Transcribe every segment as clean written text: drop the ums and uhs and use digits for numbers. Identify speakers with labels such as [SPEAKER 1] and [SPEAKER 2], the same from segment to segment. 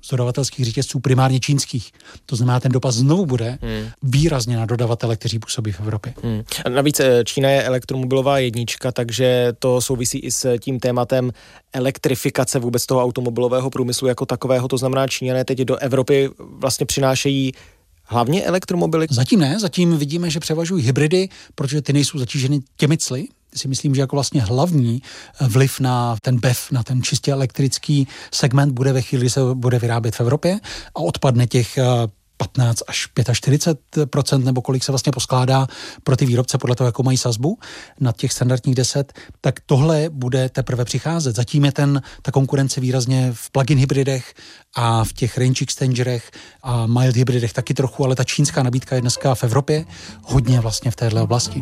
[SPEAKER 1] z dodavatelských řetězců primárně čínských. To znamená, ten dopad znovu bude výrazně na dodavatele, kteří působí v Evropě.
[SPEAKER 2] A navíc Čína je elektromobilová jednička, takže to souvisí i s tím tématem elektrifikace vůbec toho automobilového průmyslu jako takového. To znamená, Číňané teď do Evropy vlastně přinášejí hlavně elektromobily?
[SPEAKER 1] Zatím ne, zatím vidíme, že převažují hybridy, protože ty nejsou zatíženy těmi cly. Si myslím, že jako vlastně hlavní vliv na ten BEV, na ten čistě elektrický segment bude ve chvíli, kdy se bude vyrábět v Evropě a odpadne těch 15 až 45%, nebo kolik se vlastně poskládá pro ty výrobce podle toho, jakou mají sazbu na těch standardních 10, tak tohle bude teprve přicházet. Zatím je ta konkurence výrazně v plug-in hybridech a v těch range extenderech a mild hybridech taky trochu, ale ta čínská nabídka je dneska v Evropě hodně vlastně v téhle oblasti.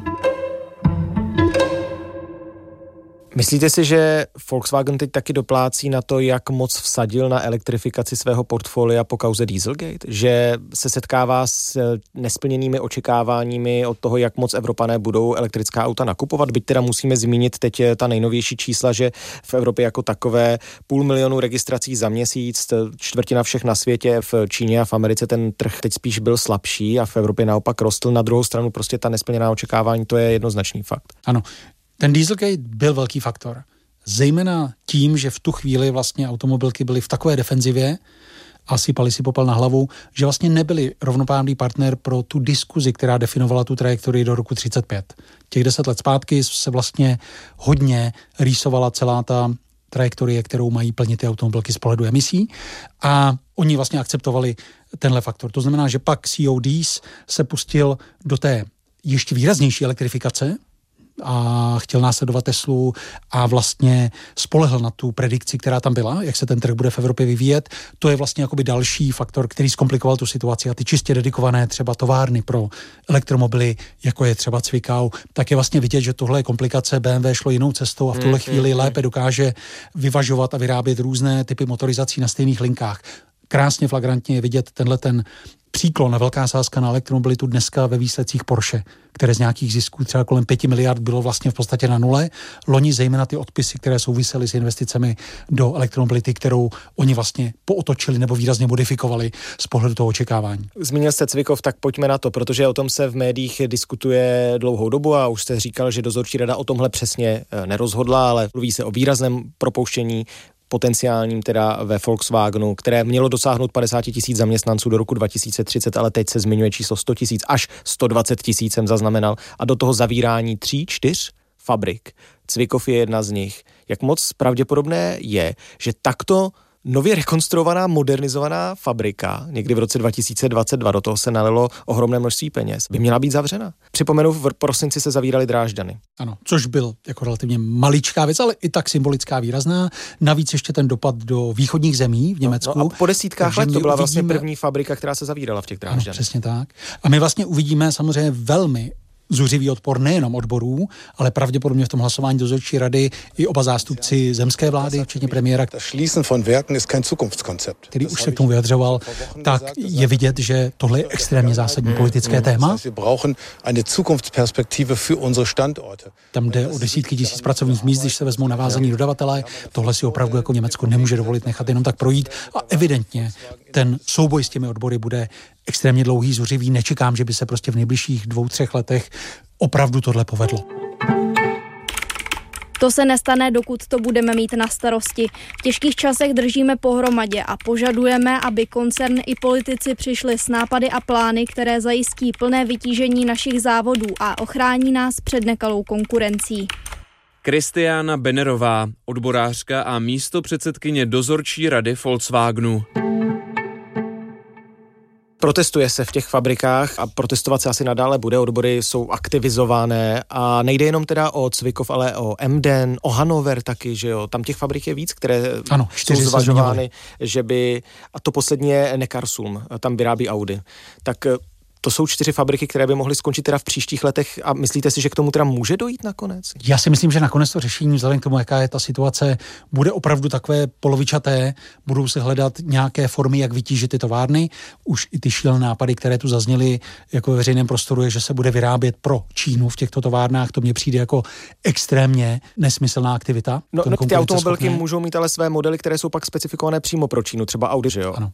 [SPEAKER 2] Myslíte si, že Volkswagen teď taky doplácí na to, jak moc vsadil na elektrifikaci svého portfolia po kauze Dieselgate? Že se setkává s nesplněnými očekáváními od toho, jak moc Evropané budou elektrická auta nakupovat? Byť teda musíme zmínit teď ta nejnovější čísla, že v Evropě jako takové 500 000 registrací za měsíc, čtvrtina všech na světě, v Číně a v Americe ten trh teď spíš byl slabší a v Evropě naopak rostl. Na druhou stranu prostě ta nesplněná očekávání, to je jednoznačný fakt.
[SPEAKER 1] Ano. Ten Dieselgate byl velký faktor. Zejména tím, že v tu chvíli vlastně automobilky byly v takové defenzivě a sypali si popel na hlavu, že vlastně nebyli rovnoprávný partner pro tu diskuzi, která definovala tu trajektorii do roku 35. Těch 10 let zpátky se vlastně hodně rýsovala celá ta trajektorie, kterou mají plnit ty automobilky z pohledu emisí a oni vlastně akceptovali tenhle faktor. To znamená, že pak CODs se pustil do té ještě výraznější elektrifikace a chtěl následovat Teslu a vlastně spolehl na tu predikci, která tam byla, jak se ten trh bude v Evropě vyvíjet. To je vlastně jakoby další faktor, který zkomplikoval tu situaci a ty čistě dedikované třeba továrny pro elektromobily, jako je třeba Zwickau, tak je vlastně vidět, že tohle je komplikace. BMW šlo jinou cestou a v tuhle chvíli lépe dokáže vyvažovat a vyrábět různé typy motorizací na stejných linkách. Krásně flagrantně je vidět ten příklon a velká sázka na elektromobilitu dneska ve výsledcích Porsche, které z nějakých zisků třeba kolem 5 miliard bylo vlastně v podstatě na nule. Loni zejména ty odpisy, které souvisely s investicemi do elektromobility, kterou oni vlastně pootočili nebo výrazně modifikovali z pohledu toho očekávání.
[SPEAKER 2] Zmínil jste Cvikov, tak pojďme na to, protože o tom se v médiích diskutuje dlouhou dobu a už jste říkal, že dozorčí rada o tomhle přesně nerozhodla, ale mluví se o výrazném propouštění potenciálním teda ve Volkswagenu, které mělo dosáhnout 50 000 zaměstnanců do roku 2030, ale teď se zmiňuje číslo 100 000, až 120 000 jsem zaznamenal a do toho zavírání 3-4 fabrik. Cvikov je jedna z nich. Jak moc pravděpodobné je, že takto nově rekonstruovaná, modernizovaná fabrika, někdy v roce 2022, do toho se nalilo ohromné množství peněz, by měla být zavřena? Připomenu, v prosinci se zavíraly Drážďany.
[SPEAKER 1] Ano, což byl jako relativně maličká věc, ale i tak symbolická, výrazná. Navíc ještě ten dopad do východních zemí v Německu.
[SPEAKER 2] No a po desítkách let to byla vlastně první fabrika, která se zavírala v těch Drážďanech.
[SPEAKER 1] Ano, přesně tak. A my vlastně uvidíme samozřejmě velmi zuřivý odpor nejenom odborů, ale pravděpodobně v tom hlasování dozorčí rady i oba zástupci zemské vlády, včetně premiéra, který už se k tomu vyjadřoval, tak je vidět, že tohle je extrémně zásadní politické téma. Tam jde o desítky tisíc pracovních míst, když se vezmou navázaní dodavatelé. Tohle si opravdu jako Německo nemůže dovolit nechat jenom tak projít a evidentně ten souboj s těmi odbory bude extrémně dlouhý, zuřivý. Nečekám, že by se prostě v nejbližších 2-3 letech opravdu tohle povedlo.
[SPEAKER 3] To se nestane, dokud to budeme mít na starosti. V těžkých časech držíme pohromadě a požadujeme, aby koncern i politici přišli s nápady a plány, které zajistí plné vytížení našich závodů a ochrání nás před nekalou konkurencí.
[SPEAKER 4] Kristiána Benerová, odborářka a místopředsedkyně dozorčí rady Volkswagenu.
[SPEAKER 2] Protestuje se v těch fabrikách a protestovat se asi nadále bude, odbory jsou aktivizované a nejde jenom teda o Cvikov, ale o Emden, o Hannover taky, že jo, tam těch fabrik je víc, které jsou zvažovány, že by, a to poslední je Neckarsulm, tam vyrábí Audi, tak to jsou 4 fabriky, které by mohly skončit teda v příštích letech a myslíte si, že k tomu teda může dojít nakonec?
[SPEAKER 1] Já si myslím, že nakonec to řešení, vzhledem k tomu, jaká je ta situace, bude opravdu takové polovičaté, budou se hledat nějaké formy, jak vytížit ty továrny. Už i ty šílené nápady, které tu zazněly jako ve veřejném prostoru, je, že se bude vyrábět pro Čínu v těchto továrnách, to mně přijde jako extrémně nesmyslná aktivita.
[SPEAKER 2] No ty automobilky můžou mít ale své modely, které jsou pak specifikované přímo pro Čínu, třeba Audi, že jo?
[SPEAKER 1] Ano.